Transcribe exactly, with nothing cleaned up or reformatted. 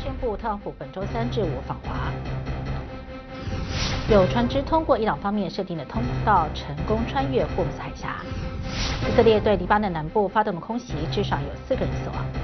宣布，特朗普本周三至五访华。有船只通过伊朗方面设定的通道，成功穿越霍姆斯海峡。以色列对黎巴嫩南部发动的空袭，至少有四个人死亡。